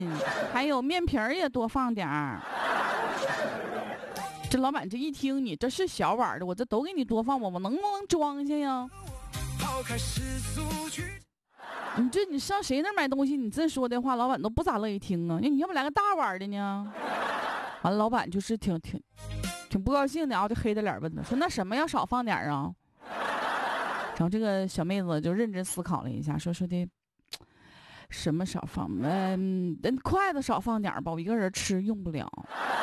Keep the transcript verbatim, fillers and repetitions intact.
嗯，还有面皮儿也多放点儿。这老板这一听你这是小碗的，我这都给你多放，我我能不能装下呀？你这你上谁那买东西，你这说的话，老板都不咋乐意听啊。你要不来个大碗的呢？完了，老板就是挺挺挺不高兴的啊，就黑着脸问他说：“那什么要少放点啊？”然后这个小妹子就认真思考了一下，说说的什么少放？嗯，筷子少放点吧，我一个人吃用不了。